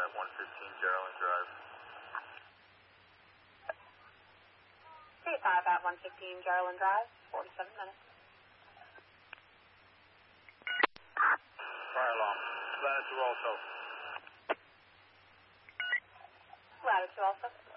at 115 Geraldine Drive. 35 at 115 Geraldine Drive, 47 minutes. Fire alarm. Latitude also. Latitude also.